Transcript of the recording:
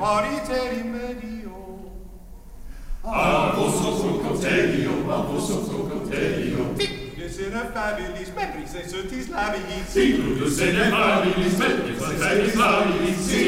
parite rimedio. A vostro conterio. Victus in membris et sutis labiis. Victus in membris et sutis labiis.